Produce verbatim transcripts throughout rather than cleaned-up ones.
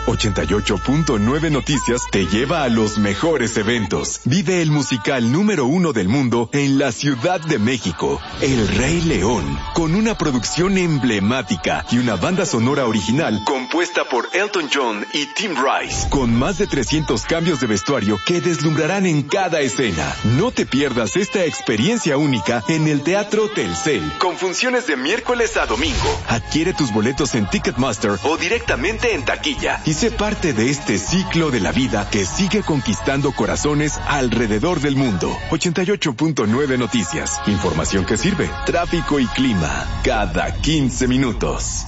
ochenta y ocho punto nueve Noticias te lleva a los mejores eventos. Vive el musical número uno del mundo en la Ciudad de México, El Rey León, con una producción emblemática y una banda sonora original compuesta por Elton John y Tim Rice, con más de trescientos cambios de vestuario que deslumbrarán en cada escena. No te pierdas esta experiencia única en el Teatro Telcel, con funciones de miércoles a domingo. Adquiere tus boletos en Ticketmaster o directamente en taquilla y sé parte de este ciclo de la vida que sigue conquistando corazones alrededor del mundo. ochenta y ocho punto nueve Noticias. Información que sirve. Tráfico y clima cada quince minutos.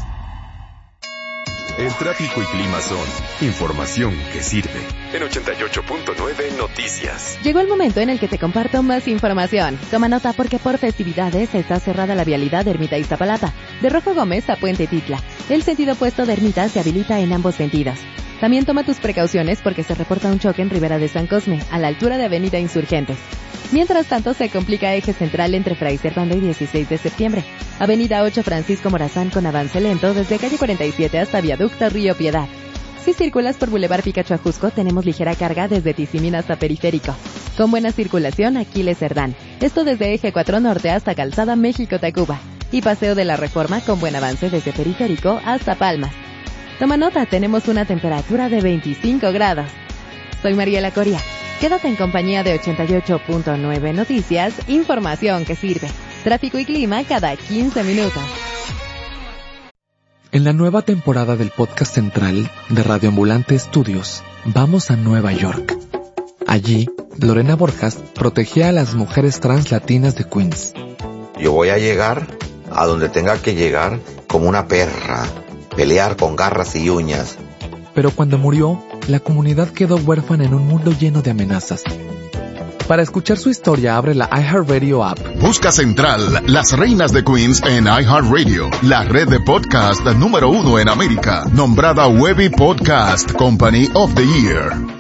El tráfico y clima son información que sirve. En ochenta y ocho punto nueve Noticias. Llegó el momento en el que te comparto más información. Toma nota porque por festividades está cerrada la vialidad de Ermita Iztapalapa, de Rojo Gómez a Puente Titla. El sentido opuesto de Ermita se habilita en ambos sentidos. También toma tus precauciones porque se reporta un choque en Ribera de San Cosme, a la altura de Avenida Insurgentes. Mientras tanto, se complica eje central entre Fray Servando y dieciséis de septiembre. Avenida ocho Francisco Morazán con avance lento desde calle cuarenta y siete hasta Viaducto Río Piedad. Si circulas por Boulevard Picacho Ajusco, tenemos ligera carga desde Tizimín hasta Periférico. Con buena circulación, Aquiles Cerdán. Esto desde eje cuatro Norte hasta Calzada México-Tacuba. Y Paseo de la Reforma con buen avance desde Periférico hasta Palmas. Toma nota, tenemos una temperatura de veinticinco grados. Soy Mariela Coria. Quédate en compañía de ochenta y ocho punto nueve Noticias, información que sirve. Tráfico y clima cada quince minutos. En la nueva temporada del podcast central de Radio Ambulante Estudios, vamos a Nueva York. Allí, Lorena Borjas protegía a las mujeres trans latinas de Queens. Yo voy a llegar a donde tenga que llegar como una perra, pelear con garras y uñas. Pero cuando murió, la comunidad quedó huérfana en un mundo lleno de amenazas. Para escuchar su historia, abre la iHeartRadio app. Busca Central, las reinas de Queens en iHeartRadio, la red de podcast número uno en América, nombrada Webby Podcast Company of the Year.